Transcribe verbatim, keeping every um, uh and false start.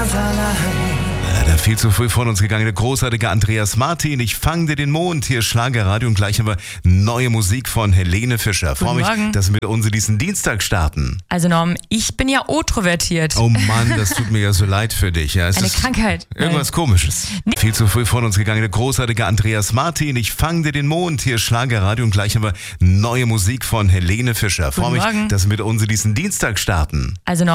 ganz allein. Ja, der viel zu früh von uns gegangene großartige Andreas Martin. Ich fang dir den Mond. Hier Schlagerradio und gleich haben wir neue Musik von Helene Fischer. Freue mich, Morgen. dass wir mit uns diesen Dienstag starten. Also Norm, ich bin ja introvertiert. Oh Mann, das tut mir ja so leid für dich. Ja, es Eine ist Krankheit. Irgendwas Komisches. Nee. Viel zu früh von uns gegangene großartige Andreas Martin. Ich fang dir den Mond. Hier Schlagerradio und gleich haben wir neue Musik von Helene Fischer. Freue mich, Morgen. dass wir mit uns diesen Dienstag starten. Also Norm,